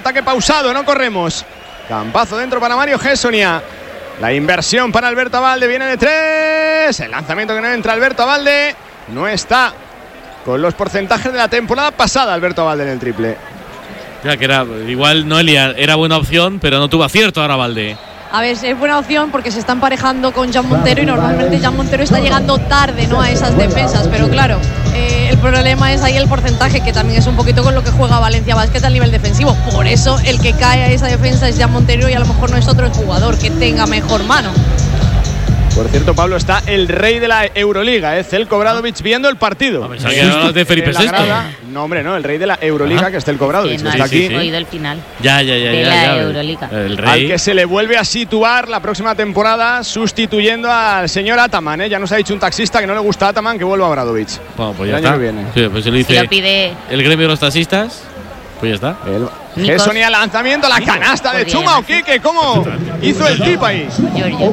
ataque pausado, no corremos. Campazo dentro para Mario Gessonia. La inversión para Alberto Abalde, viene de 3. El lanzamiento que no entra Alberto Abalde. No está con los porcentajes de la temporada pasada Alberto Abalde en el triple. Ya que era, igual Noelia era buena opción, pero no tuvo acierto ahora Abalde. A ver, es buena opción porque se está emparejando con Jan Montero y normalmente Jan Montero está llegando tarde, ¿no?, a esas defensas, pero claro, el problema es ahí el porcentaje, que también es un poquito con lo que juega Valencia Basket a nivel defensivo. Por eso el que cae a esa defensa es Jan Montero y a lo mejor no es otro jugador que tenga mejor mano. Por cierto, Pablo, está el rey de la Euroliga, Zeljko Obradović, viendo el partido. A pensar que era de Felipe VI. No, hombre, no, el rey de la Euroliga, que es Zeljko Obradović. No está aquí. he oído el final. Ya. De la Euroliga. El rey. Al que se le vuelve a situar la próxima temporada, sustituyendo al señor Ataman. Ya nos ha dicho un taxista que no le gusta a Ataman, que vuelva a Obradović. Bueno, pues ya el está. año que viene. Sí, pues se lo dice Si lo pide el gremio de los taxistas. Pues ya está. Gessonia, lanzamiento, la canasta de Chuma Okeke. ¿Cómo hizo el tip ahí? Georgia.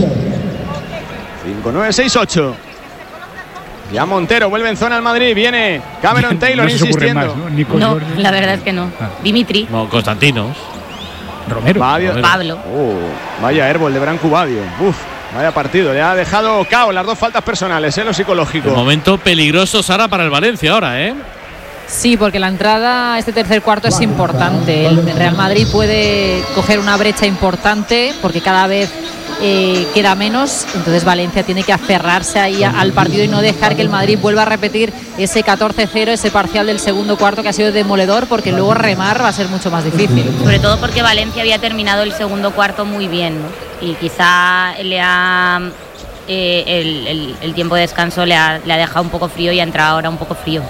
5-9-6-8. Ya Montero vuelve en zona al Madrid. Viene Cameron Taylor no insistiendo. Más, ¿no? No, la verdad es que no. Dimitri. No, Constantinos. Romero. Pablo. Vaya airball de Branco Badio. Vaya partido. Le ha dejado KO las dos faltas personales, lo psicológico. Un momento peligroso, Sara, para el Valencia ahora, Sí, porque la entrada a este tercer cuarto es importante. El Real Madrid puede coger una brecha importante porque cada vez queda menos. Entonces Valencia tiene que aferrarse ahí al partido y no dejar que el Madrid vuelva a repetir ese 14-0, ese parcial del segundo cuarto que ha sido demoledor, porque luego remar va a ser mucho más difícil. Sobre todo porque Valencia había terminado el segundo cuarto muy bien, ¿no? Y quizá le ha el tiempo de descanso le ha dejado un poco frío y ha entrado ahora un poco frío.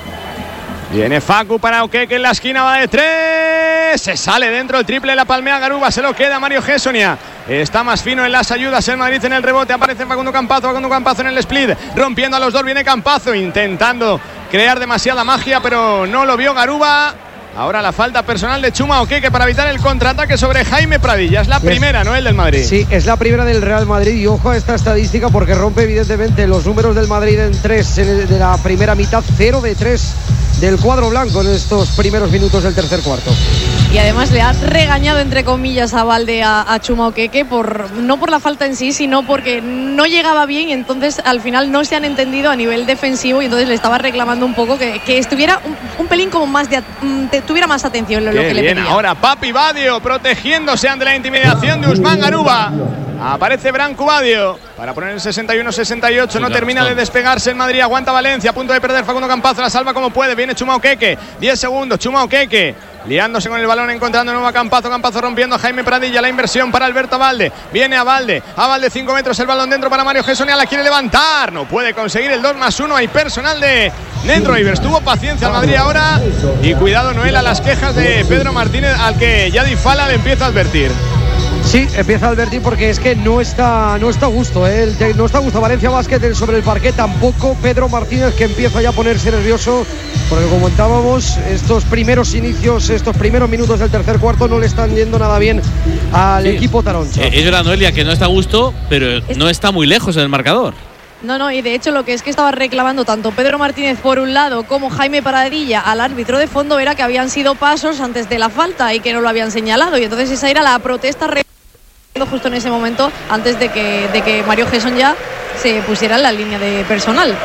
Viene Facu para Okeke en la esquina, va de 3. Se sale dentro el triple, la palmea Garuba, se lo queda Mario Gessonia. Está más fino en las ayudas el Madrid en el rebote. Aparece Facundo Campazzo en el split. Rompiendo a los dos, viene Campazzo intentando crear demasiada magia, pero no lo vio Garuba. Ahora la falta personal de Chuma Okeke para evitar el contraataque sobre Jaime Pradilla. Es la primera, ¿no?, el del Madrid. Sí, es la primera del Real Madrid. Y ojo a esta estadística porque rompe evidentemente los números del Madrid en 3 de la primera mitad. 0 de 3 del cuadro blanco en estos primeros minutos del tercer cuarto. Y además le ha regañado, entre comillas, a Abalde a Chuma Okeke, no por la falta en sí, sino porque no llegaba bien y entonces al final no se han entendido a nivel defensivo y entonces le estaba reclamando un poco que estuviera un pelín como más tuviera más atención en lo que le pedía. Ahora Papi Badio protegiéndose ante la intimidación de Usman Garuba. Aparece Branco Badio para poner el 61-68. No termina de despegarse el Madrid. Aguanta Valencia, a punto de perder Facundo Campazzo. La salva como puede. Viene Chuma Okeke. 10 segundos. Chuma Okeke liándose con el balón, encontrando nuevo a Campazzo. Campazzo rompiendo a Jaime Pradilla. La inversión para Alberto Abalde. Viene Abalde 5 metros. El balón dentro para Mario Gessonia. La quiere levantar. No puede conseguir el 2+1. Hay personal de dentro. Ivers tuvo paciencia al Madrid ahora. Y cuidado, Noel, a las quejas de Pedro Martínez, al que Yadi Fala le empieza a advertir. Sí, empieza a advertir porque es que no está a gusto, no está a gusto Valencia Basket sobre el parquet, tampoco Pedro Martínez, que empieza ya a ponerse nervioso porque comentábamos, estos primeros minutos del tercer cuarto no le están yendo nada bien al equipo taroncha. Es verdad, Noelia, que no está a gusto, pero no está muy lejos en el marcador. No, y de hecho lo que estaba reclamando tanto Pedro Martínez por un lado como Jaime Pradilla al árbitro de fondo era que habían sido pasos antes de la falta y que no lo habían señalado, y entonces esa era la protesta justo en ese momento, antes de que Mario Gessonia se pusiera en la línea de personal.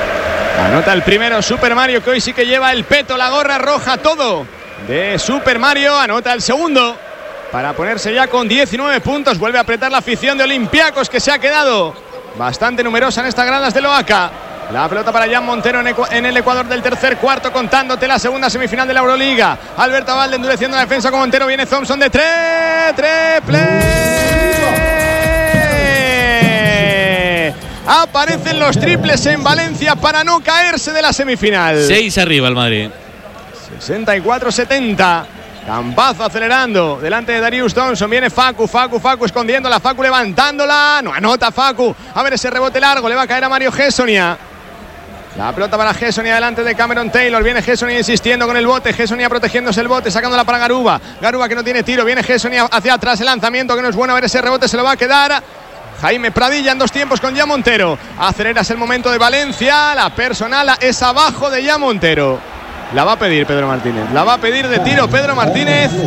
Anota el primero Super Mario, que hoy sí que lleva el peto, la gorra roja, todo de Super Mario. Anota el segundo para ponerse ya con 19 puntos. Vuelve a apretar la afición de Olympiacos, que se ha quedado bastante numerosa en estas gradas de Loaca. La pelota para Jan Montero en el Ecuador del tercer cuarto, contándote la segunda semifinal de la Euroliga. Alberto Abalde endureciendo la defensa con Montero. Viene Thompson de 3. Aparecen los triples en Valencia para no caerse de la semifinal. 6 arriba el Madrid. 64-70. Campazzo acelerando delante de Darius Thompson. Viene Facu escondiéndola, Facu levantándola. No anota Facu. A ver ese rebote largo, le va a caer a Mario Gessonia. La pelota para Gessonia delante de Cameron Taylor. Viene Gessonia insistiendo con el bote. Gessonia protegiéndose el bote, sacándola para Garuba. Garuba que no tiene tiro. Viene Gessonia hacia atrás. El lanzamiento que no es bueno. A ver ese rebote, se lo va a quedar Jaime Pradilla en 2 tiempos con Jan Montero. Aceleras el momento de Valencia. La personal es abajo de Jan Montero. La va a pedir Pedro Martínez. La va a pedir de tiro Pedro Martínez.